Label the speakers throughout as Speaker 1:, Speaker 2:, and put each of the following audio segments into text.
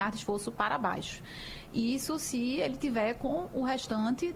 Speaker 1: de esforço para baixo. Isso se ele tiver com o restante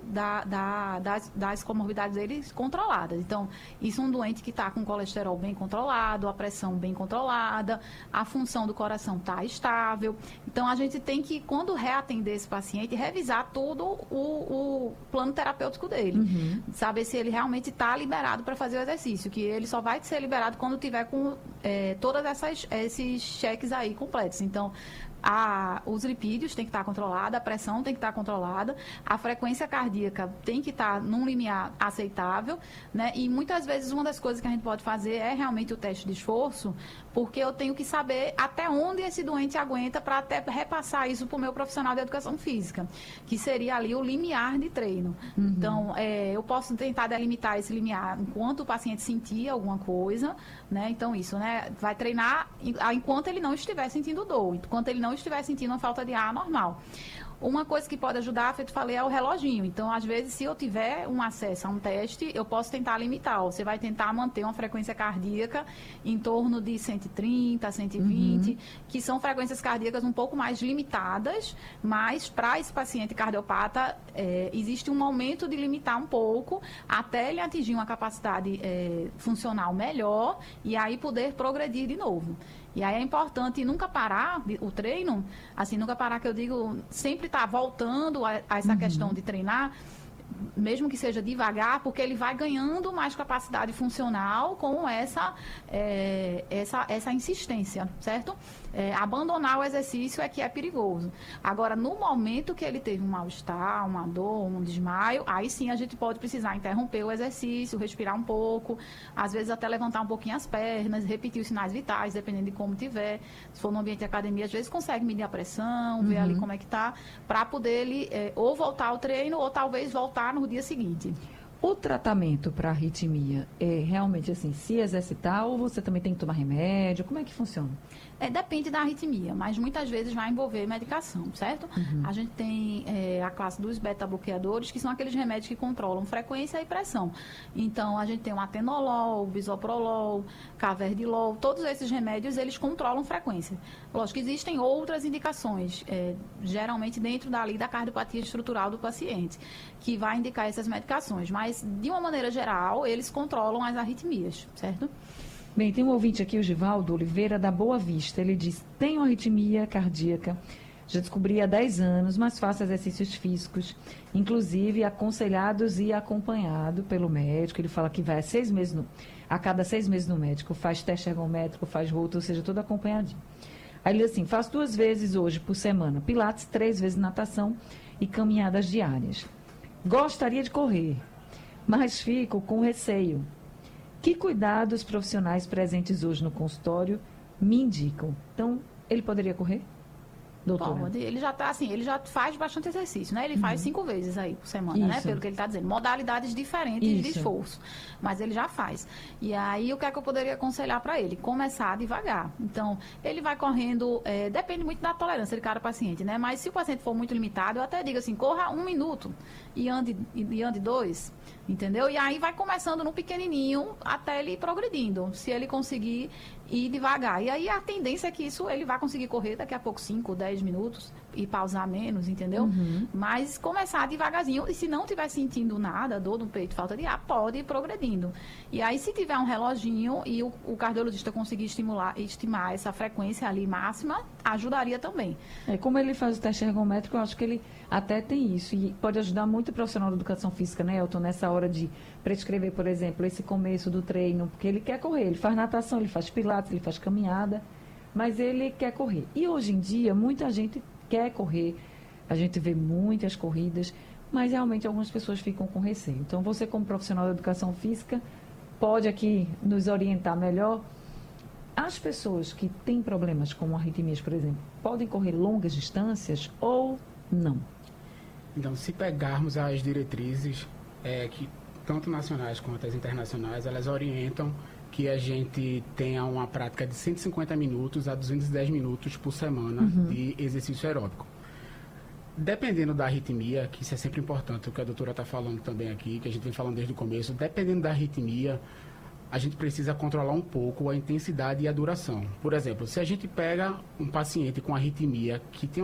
Speaker 1: das comorbidades dele controladas. Então, isso é um doente que está com o colesterol bem controlado, a pressão bem controlada, a função do coração está estável. Então, a gente tem que, quando reatender esse paciente, revisar todo o plano terapêutico dele. Saber se ele realmente está liberado para fazer o exercício, que ele só vai ser liberado quando tiver com todas esses cheques aí completos. Então, os lipídios têm que estar controlados, a pressão tem que estar controlada, a frequência cardíaca tem que estar num limiar aceitável, né? E muitas vezes uma das coisas que a gente pode fazer é realmente o teste de esforço, porque eu tenho que saber até onde esse doente aguenta para até repassar isso para o meu profissional de educação física, que seria ali o limiar de treino. Então, eu posso tentar delimitar esse limiar enquanto o paciente sentir alguma coisa, né? Então, isso, né? Vai treinar enquanto ele não estiver sentindo dor, enquanto ele não estiver sentindo uma falta de ar normal. Uma coisa que pode ajudar, feito falei, é o reloginho. Então, às vezes, se eu tiver um acesso a um teste, eu posso tentar limitar. Você vai tentar manter uma frequência cardíaca em torno de 130, 120, que são frequências cardíacas um pouco mais limitadas, mas para esse paciente cardiopata, existe um momento de limitar um pouco até ele atingir uma capacidade funcional melhor e aí poder progredir de novo. E aí é importante nunca parar o treino, assim, nunca parar, que eu digo, sempre estar voltando a essa questão de treinar, mesmo que seja devagar, porque ele vai ganhando mais capacidade funcional com essa insistência, certo? Abandonar o exercício é que é perigoso. Agora, no momento que ele teve um mal-estar, uma dor, um desmaio, aí sim a gente pode precisar interromper o exercício, respirar um pouco, às vezes até levantar um pouquinho as pernas, repetir os sinais vitais, dependendo de como tiver. Se for no ambiente de academia, às vezes consegue medir a pressão, ver ali como é que tá, para poder ele ou voltar ao treino ou talvez voltar no dia seguinte.
Speaker 2: O tratamento para arritmia é realmente assim, se exercitar ou você também tem que tomar remédio? Como é que funciona?
Speaker 1: Depende da arritmia, mas muitas vezes vai envolver medicação, certo? A gente tem a classe dos beta-bloqueadores, que são aqueles remédios que controlam frequência e pressão. Então, a gente tem o atenolol, o bisoprolol, caverdilol, todos esses remédios, eles controlam frequência. Lógico, existem outras indicações, geralmente dentro da cardiopatia estrutural do paciente, que vai indicar essas medicações, mas, de uma maneira geral, eles controlam as arritmias, certo?
Speaker 2: Bem, tem um ouvinte aqui, o Givaldo Oliveira, da Boa Vista. Ele diz: tenho arritmia cardíaca, já descobri há 10 anos, mas faço exercícios físicos, inclusive aconselhados e acompanhado pelo médico. Ele fala que vai a cada 6 meses no médico, faz teste ergométrico, faz Holter, ou seja, tudo acompanhadinho. Aí ele diz assim: faço 2 vezes hoje por semana pilates, 3 vezes natação e caminhadas diárias. Gostaria de correr, mas fico com receio. Que cuidados profissionais presentes hoje no consultório me indicam? Então, ele poderia correr? Doutora?
Speaker 1: Pode. Ele já tá assim, ele já faz bastante exercício, né? Ele faz 5 vezes aí por semana, né? Pelo que ele está dizendo. Modalidades diferentes de esforço. Mas ele já faz. E aí, o que é que eu poderia aconselhar para ele? Começar devagar. Então, ele vai correndo, depende muito da tolerância de cada paciente, né? Mas se o paciente for muito limitado, eu até digo assim, corra 1 minuto e ande 2, entendeu? E aí vai começando no pequenininho até ele ir progredindo, se ele conseguir ir devagar. E aí a tendência é que ele vai conseguir correr daqui a pouco 5, 10 minutos e pausar menos, entendeu? Mas começar devagarzinho, e se não estiver sentindo nada, dor no peito, falta de ar, pode ir progredindo. E aí, se tiver um reloginho e o cardiologista conseguir estimar essa frequência ali máxima, ajudaria também.
Speaker 2: Como ele faz o teste ergométrico, eu acho que ele até tem isso, e pode ajudar muito o profissional de educação física, né, Elton, nessa hora de prescrever, por exemplo, esse começo do treino, porque ele quer correr, ele faz natação, ele faz pilates, ele faz caminhada, mas ele quer correr. E hoje em dia, muita gente quer correr, a gente vê muitas corridas, mas realmente algumas pessoas ficam com receio. Então, você como profissional de educação física, pode aqui nos orientar melhor. As pessoas que têm problemas como arritmias, por exemplo, podem correr longas distâncias ou não?
Speaker 3: Então, se pegarmos as diretrizes, que tanto nacionais quanto as internacionais, elas orientam que a gente tenha uma prática de 150 minutos a 210 minutos por semana de exercício aeróbico. Dependendo da arritmia, que isso é sempre importante, o que a doutora está falando também aqui, que a gente vem falando desde o começo, dependendo da arritmia, a gente precisa controlar um pouco a intensidade e a duração. Por exemplo, se a gente pega um paciente com arritmia que tem